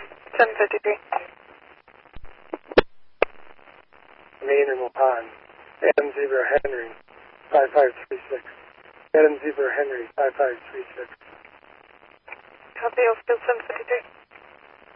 753. Main and Wapan. Adam Zebra Henry, 5536. Adam Zebra Henry, 5536. Copy, Oakfield 753.